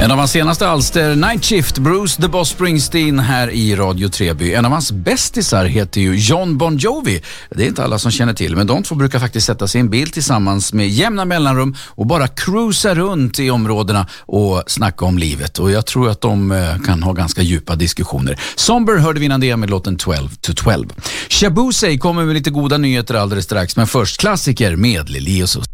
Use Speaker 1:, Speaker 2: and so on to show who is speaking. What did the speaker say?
Speaker 1: En av hans senaste alster, Night Shift, Bruce the Boss Springsteen här i Radio Treby. En av hans bästisar heter ju Jon Bon Jovi. Det är inte alla som känner till, men de två brukar faktiskt sätta sig i en bil tillsammans med jämna mellanrum och bara cruisa runt i områdena och snacka om livet. Och jag tror att de kan ha ganska djupa diskussioner. Somber hörde vi innan det med låten 12 to 12. Shaboozey kommer med lite goda nyheter alldeles strax, men först klassiker med Lili och Sus.